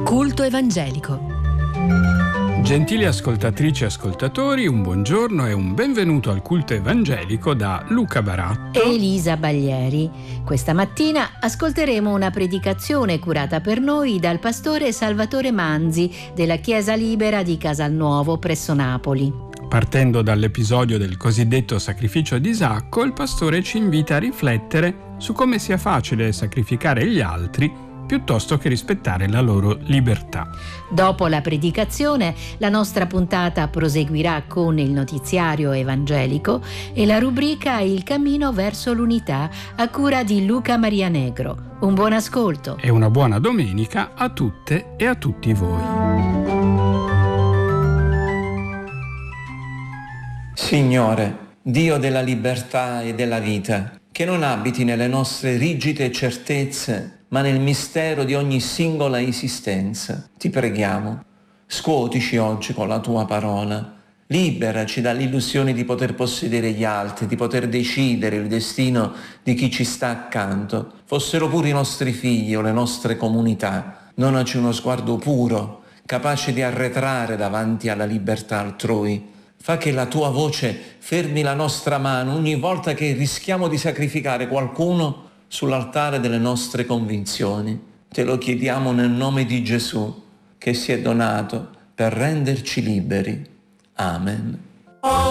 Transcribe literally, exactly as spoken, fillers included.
Culto evangelico. Gentili ascoltatrici e ascoltatori, un buongiorno e un benvenuto al culto evangelico da Luca Baratto e Elisa Baglieri. Questa mattina ascolteremo una predicazione curata per noi dal pastore Salvatore Manzi della Chiesa Libera di Casalnuovo presso Napoli. Partendo dall'episodio del cosiddetto sacrificio di Isacco, il pastore ci invita a riflettere su come sia facile sacrificare gli altri piuttosto che rispettare la loro libertà. Dopo la predicazione, la nostra puntata proseguirà con il notiziario evangelico e la rubrica Il cammino verso l'unità a cura di Luca Marianegro. Un buon ascolto e una buona domenica a tutte e a tutti voi. Signore, Dio della libertà e della vita, che non abiti nelle nostre rigide certezze, ma nel mistero di ogni singola esistenza. Ti preghiamo, scuotici oggi con la tua parola, liberaci dall'illusione di poter possedere gli altri, di poter decidere il destino di chi ci sta accanto, fossero pure i nostri figli o le nostre comunità. Donaci uno sguardo puro, capace di arretrare davanti alla libertà altrui. Fa che la tua voce fermi la nostra mano ogni volta che rischiamo di sacrificare qualcuno sull'altare delle nostre convinzioni. Te lo chiediamo nel nome di Gesù, che si è donato per renderci liberi. Amen.